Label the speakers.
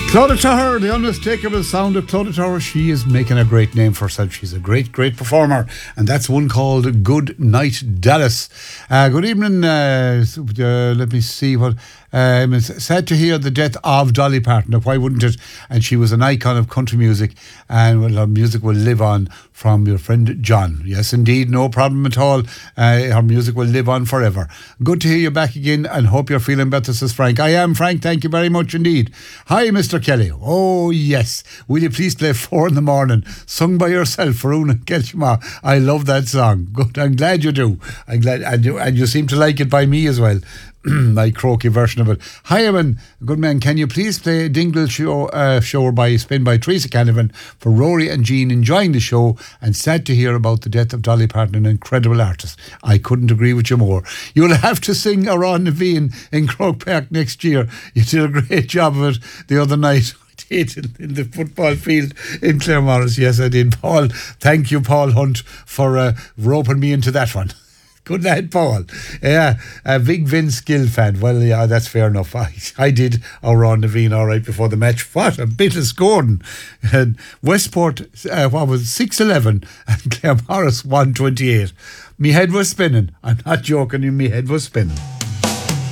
Speaker 1: Claudia Tower, the unmistakable sound of Claudia Tower. She is making a great name for herself. She's a great, great performer. And that's one called Good Night Dallas. Good evening. Let me see what... it's sad to hear the death of Dolly Parton. Why wouldn't it? And she was an icon of country music, and her music will live on, from your friend John. Yes, indeed, no problem at all. Her music will live on forever. Good to hear you back again, and hope you're feeling better, says Frank. I am, Frank. Thank you very much indeed. Hi, Mr. Kelly. Oh, yes. Will you please play 4 in, sung by yourself for Una Kelchma? I love that song. Good. I'm glad you do. I'm glad, and you seem to like it by me as well. My croaky version of it. Hi, Evan. Good man. Can you please play Dingle Show by Spin by Teresa Canavan for Rory and Jean enjoying the show, and sad to hear about the death of Dolly Parton, an incredible artist. I couldn't agree with you more. You'll have to sing Around Naveen in Croke Park next year. You did a great job of it the other night. In the football field in Claremorris. Yes, I did. Paul, thank you, Paul Hunt, for roping me into that one. Good lad, Paul. Yeah, a big Vince Gill fan. Well, yeah, that's fair enough. I did Around Naveen all right before the match. What a bit of scoring. And Westport, 6-11 and Claremorris 1-28. Me head was spinning. I'm not joking, me head was spinning.